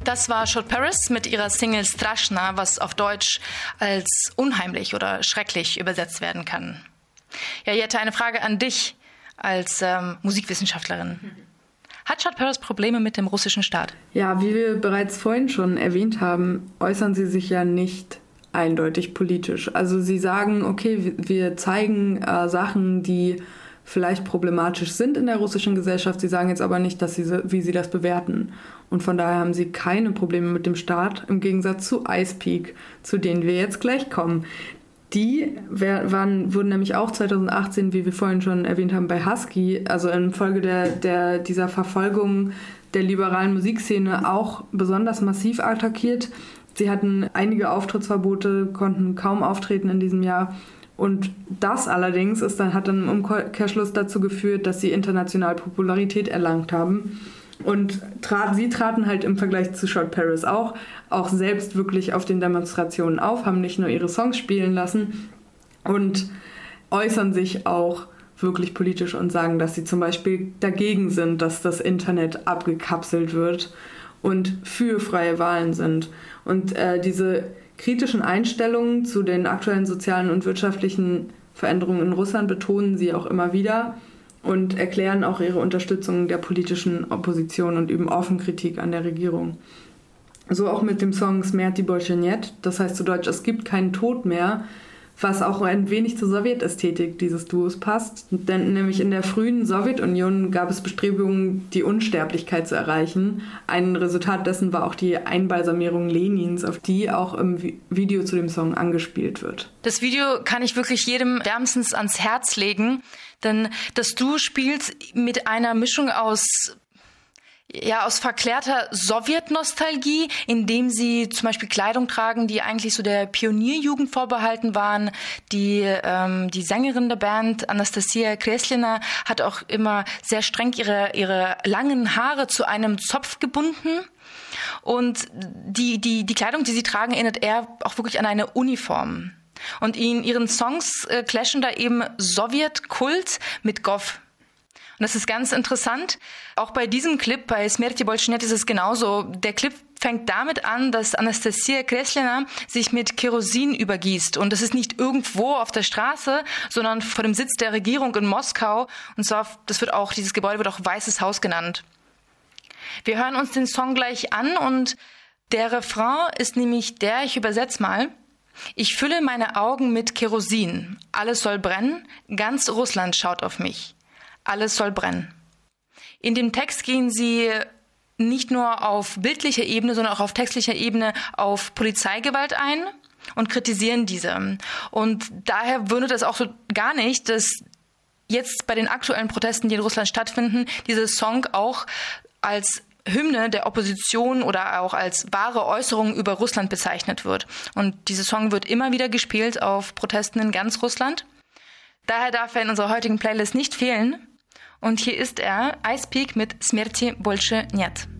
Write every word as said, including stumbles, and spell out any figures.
Das war Short Paris mit ihrer Single Strashna, was auf Deutsch als unheimlich oder schrecklich übersetzt werden kann. Ja, Jette, eine Frage an dich als ähm, Musikwissenschaftlerin. Hat Short Paris Probleme mit dem russischen Staat? Ja, wie wir bereits vorhin schon erwähnt haben, äußern sie sich ja nicht eindeutig politisch. Also sie sagen, okay, wir zeigen äh, Sachen, die vielleicht problematisch sind in der russischen Gesellschaft. Sie sagen jetzt aber nicht, dass sie, wie sie das bewerten. Und von daher haben sie keine Probleme mit dem Staat, im Gegensatz zu Ice Peak, zu denen wir jetzt gleich kommen. Die waren, wurden nämlich auch zwanzig achtzehn, wie wir vorhin schon erwähnt haben, bei Husky, also infolge der, der, dieser Verfolgung der liberalen Musikszene auch besonders massiv attackiert. Sie hatten einige Auftrittsverbote, konnten kaum auftreten in diesem Jahr. Und das allerdings ist dann, hat dann im Umkehrschluss dazu geführt, dass sie international Popularität erlangt haben. Und trat, sie traten halt im Vergleich zu Short Paris auch, auch selbst wirklich auf den Demonstrationen auf, haben nicht nur ihre Songs spielen lassen und äußern sich auch wirklich politisch und sagen, dass sie zum Beispiel dagegen sind, dass das Internet abgekapselt wird und für freie Wahlen sind. Und äh, diese kritischen Einstellungen zu den aktuellen sozialen und wirtschaftlichen Veränderungen in Russland betonen sie auch immer wieder und erklären auch ihre Unterstützung der politischen Opposition und üben offen Kritik an der Regierung. So auch mit dem Song Smerti Bolsche Net, das heißt zu Deutsch, es gibt keinen Tod mehr, was auch ein wenig zur Sowjetästhetik dieses Duos passt. Denn nämlich in der frühen Sowjetunion gab es Bestrebungen, die Unsterblichkeit zu erreichen. Ein Resultat dessen war auch die Einbalsamierung Lenins, auf die auch im Video zu dem Song angespielt wird. Das Video kann ich wirklich jedem wärmstens ans Herz legen, denn das Duo spielt mit einer Mischung aus Ja, aus verklärter Sowjetnostalgie, indem sie zum Beispiel Kleidung tragen, die eigentlich so der Pionierjugend vorbehalten waren. Die, ähm, die Sängerin der Band, Anastasia Kreslina, hat auch immer sehr streng ihre, ihre langen Haare zu einem Zopf gebunden. Und die, die, die Kleidung, die sie tragen, erinnert eher auch wirklich an eine Uniform. Und in ihren Songs äh, clashen da eben Sowjetkult mit Gov. Und das ist ganz interessant. Auch bei diesem Clip, bei Smerti Bolsche Net, ist es genauso. Der Clip fängt damit an, dass Anastasia Kreslina sich mit Kerosin übergießt. Und das ist nicht irgendwo auf der Straße, sondern vor dem Sitz der Regierung in Moskau. Und zwar, das wird auch, dieses Gebäude wird auch Weißes Haus genannt. Wir hören uns den Song gleich an und der Refrain ist nämlich der, ich übersetze mal: Ich fülle meine Augen mit Kerosin. Alles soll brennen. Ganz Russland schaut auf mich. Alles soll brennen. In dem Text gehen sie nicht nur auf bildlicher Ebene, sondern auch auf textlicher Ebene auf Polizeigewalt ein und kritisieren diese. Und daher wundert es auch so gar nicht, dass jetzt bei den aktuellen Protesten, die in Russland stattfinden, dieser Song auch als Hymne der Opposition oder auch als wahre Äußerung über Russland bezeichnet wird. Und dieser Song wird immer wieder gespielt auf Protesten in ganz Russland. Daher darf er in unserer heutigen Playlist nicht fehlen. Und hier ist er, Ice Peak mit Smerti Bolsche Net.